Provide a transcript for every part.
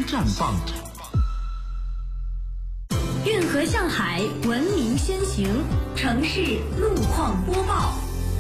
绽放。 运河向海，文明先行，城市路况播报。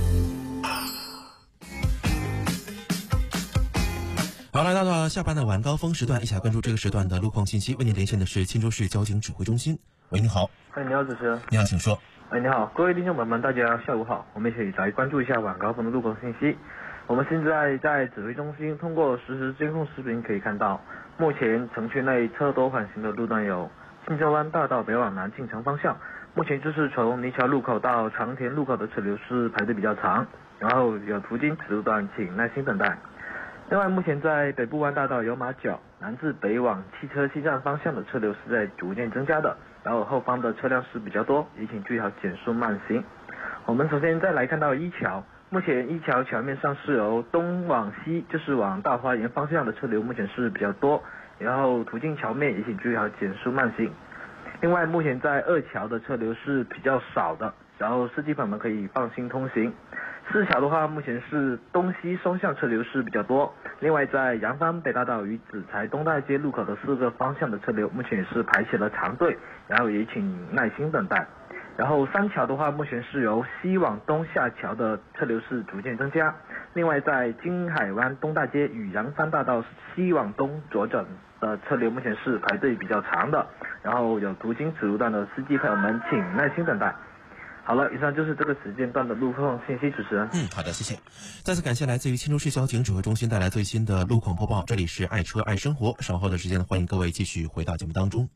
好，来到了下班的晚高峰时段，一起来关注这个时段的路况信息。为您连线的是钦州市交警指挥中心。喂，你好。 你好，主持人。 你好，请说。 你好，各位听众朋友们，大家下午好。我们一起来关注一下晚高峰的路况信息。我们现在在指挥中心通过实时监控视频可以看到，目前城区内车多缓行的路段有青州湾大道北往南进城方向，目前就是从泥桥路口到长田路口的车流是排队比较长，然后有途经此路段请耐心等待。另外，目前在北部湾大道油马角南至北往汽车西站方向的车流是在逐渐增加的，然后后方的车辆是比较多，也请注意好减速慢行。我们首先再来看到一桥，目前一桥桥面上是由东往西，就是往大花园方向的车流目前是比较多，然后途经桥面也请注意好减速慢行。另外，目前在二桥的车流是比较少的，然后司机朋友们可以放心通行。四桥的话，目前是东西双向车流是比较多。另外，在扬帆北大道与紫材东大街路口的4个方向的车流，目前也是排起了长队，然后也请耐心等待。然后三桥的话，目前是由西往东下桥的车流是逐渐增加。另外，在金海湾东大街与扬帆大道西往东左转的车流，目前是排队比较长的，然后有途经此路段的司机朋友们请耐心等待。好了，以上就是这个时间段的路况信息，主持人。 好的，谢谢。再次感谢来自于钦州市交警指挥中心带来最新的路况播报。这里是爱车爱生活，稍后的时间欢迎各位继续回到节目当中。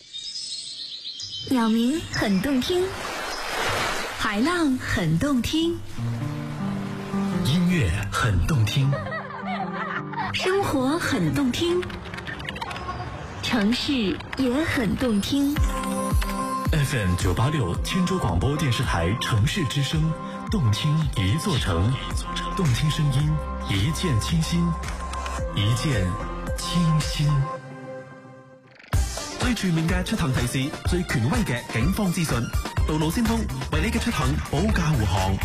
鸟鸣很动听，海浪很动听， 音乐很动听， 生活很动听，城市也很动听。 FM 986钦州广播电视台城市之声，动听一座城，动听声音，一见倾心，一见倾心。 最全面嘅出行提示，最權威嘅警方資訊，道路先鋒為你嘅出行保駕護航。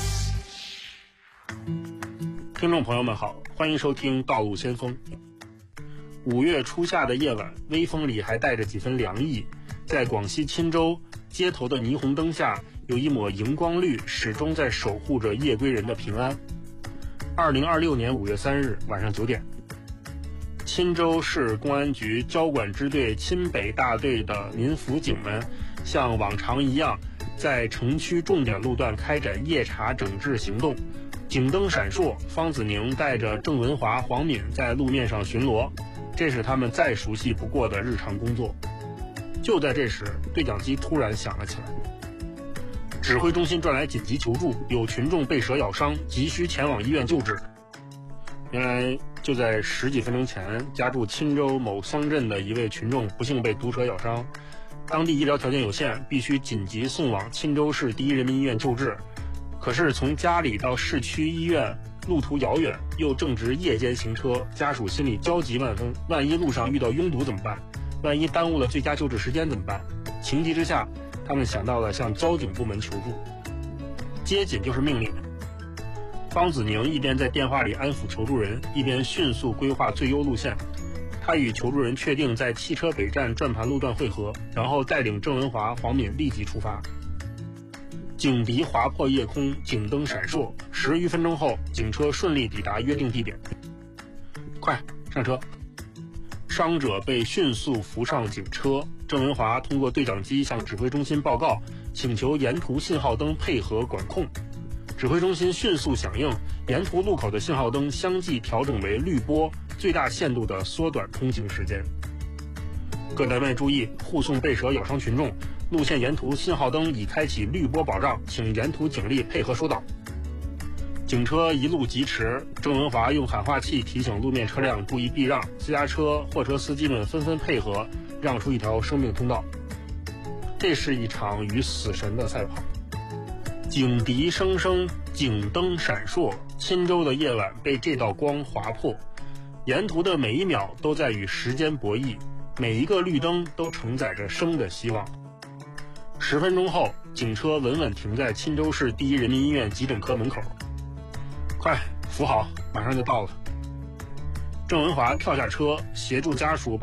听众朋友们好，欢迎收听道路先锋。5月初夏的夜晚，微风里还带着几分凉意，在广西钦州街头的霓虹灯下，有一抹荧光绿始终在守护着夜归人的平安。2026年5月3日晚上9点，钦州市公安局交管支队钦北大队的民辅警们像往常一样，在城区重点路段开展夜查整治行动。警灯闪烁，方子宁带着郑文华、黄敏在路面上巡逻，这是他们再熟悉不过的日常工作。就在这时，对讲机突然响了起来，指挥中心传来紧急求助，有群众被蛇咬伤，急需前往医院救治。原来就在10几分钟前，家住钦州某乡镇的一位群众不幸被毒蛇咬伤，当地医疗条件有限，必须紧急送往钦州市第一人民医院救治。可是从家里到市区医院路途遥远，又正值夜间行车，家属心里焦急万分，万一路上遇到拥堵怎么办？万一耽误了最佳救治时间怎么办？情急之下，他们想到了向交警部门求助。接紧就是命令。方子宁一边在电话里安抚求助人，一边迅速规划最优路线。他与求助人确定在汽车北站转盘路段汇合，然后带领郑文华、黄敏立即出发。警笛划破夜空，警灯闪烁，10余分钟后，警车顺利抵达约定地点。快上车！伤者被迅速扶上警车，郑文华通过对讲机向指挥中心报告，请求沿途信号灯配合管控。指挥中心迅速响应，沿途路口的信号灯相继调整为绿波，最大限度地缩短通行时间。各单位注意，护送被蛇咬伤群众，路线沿途信号灯已开启绿波保障，请沿途警力配合疏导。警车一路疾驰，郑文华用喊话器提醒路面车辆注意避让，私家车、货车司机们纷纷配合，让出一条生命通道。这是一场与死神的赛跑。警笛声声，警灯闪烁，钦州的夜晚被这道光划破，沿途的每一秒都在与时间博弈，每一个绿灯都承载着生的希望。10分钟后，警车稳稳停在钦州市第一人民医院急诊科门口。快扶好，马上就到了。郑文华跳下车，协助家属把